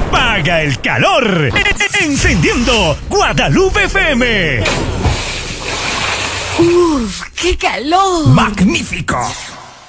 apaga el calor. Encendiendo Guadalupe FM. ¡Uf, qué calor! ¡Magnífico!